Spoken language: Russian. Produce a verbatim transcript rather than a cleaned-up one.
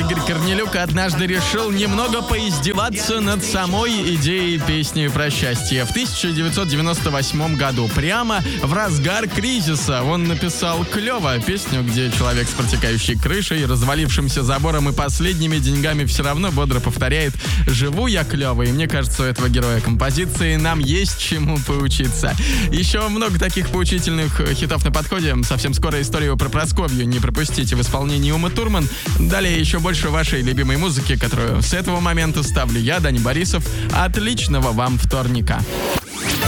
Игорь Корнелюк однажды решил немного поиздеваться над самой идеей песни про счастье. В тысяча девятьсот девяносто восьмом году, прямо в разгар кризиса, он написал «Клёво» — песню, где человек с протекающей крышей, развалившимся забором и последними деньгами все равно бодро повторяет «Живу я клёво». И мне кажется, у этого героя композиции нам есть чему поучиться. Еще много таких поучительных хитов на подходе. Совсем скоро историю про Прасковью не пропустите в исполнении Умы Турман. Далее еще больше вашей любимой музыки, которую с этого момента ставлю я, Даня Борисов. Отличного вам вторника.